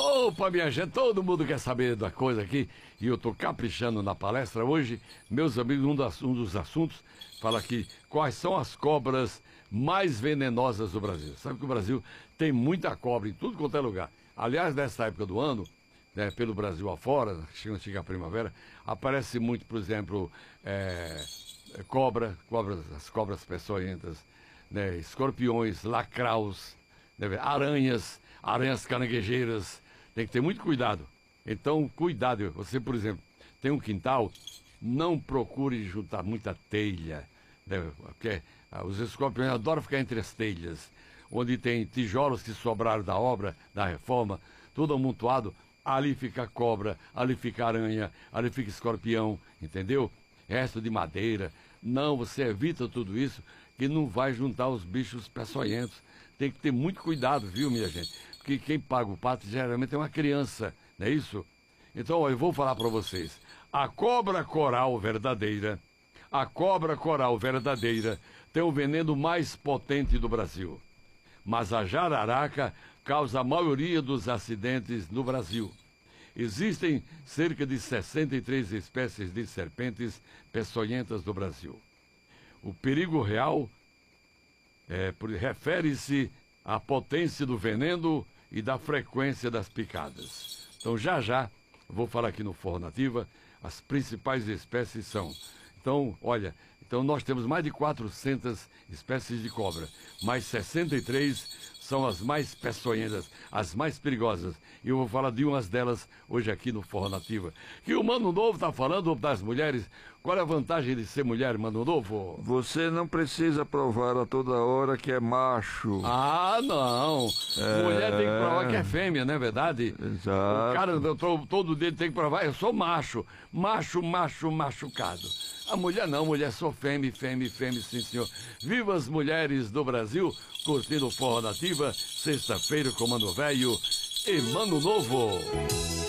Opa, minha gente, todo mundo quer saber da coisa aqui e eu tô caprichando na palestra hoje. Meus amigos, um dos assuntos fala aqui quais são as cobras mais venenosas do Brasil. Sabe que o Brasil tem muita cobra em tudo quanto é lugar. Aliás, nessa época do ano, né, pelo Brasil afora, chega a primavera, aparece muito, por exemplo, as cobras peçonhentas, né, escorpiões, lacraus, né, aranhas caranguejeiras. Tem que ter muito cuidado. Então, cuidado. Você, por exemplo, tem um quintal, não procure juntar muita telha, né, porque os escorpiões adoram ficar entre as telhas, onde tem tijolos que sobraram da obra, da reforma, tudo amontoado. Ali fica cobra, ali fica aranha, ali fica escorpião, entendeu? Resto de madeira. Não, você evita tudo isso, que não vai juntar os bichos peçonhentos. Tem que ter muito cuidado, viu, minha gente? Porque quem paga o pato geralmente é uma criança, não é isso? Então, ó, eu vou falar para vocês. A cobra coral verdadeira tem o veneno mais potente do Brasil. Mas a jararaca causa a maioria dos acidentes no Brasil. Existem cerca de 63 espécies de serpentes peçonhentas no Brasil. O perigo real refere-se à potência do veneno e da frequência das picadas. Então, já, vou falar aqui no Forró Nativa, as principais espécies são... Então, olha, nós temos mais de 400 espécies de cobra, mas 63 são as mais peçonhentas, as mais perigosas. E eu vou falar de umas delas hoje aqui no Forró Nativa. Que o Mano Novo está falando das mulheres. Qual é a vantagem de ser mulher, Mano Novo? Você não precisa provar a toda hora que é macho. Ah, não. Mulher tem que provar que é fêmea, não é verdade? Exato. O cara todo dia tem que provar, eu sou macho. Machucado. A mulher não, mulher sou fêmea, sim senhor. Viva as mulheres do Brasil, curtindo o Forró Nativa, sexta-feira com Mano Velho e Mano Novo.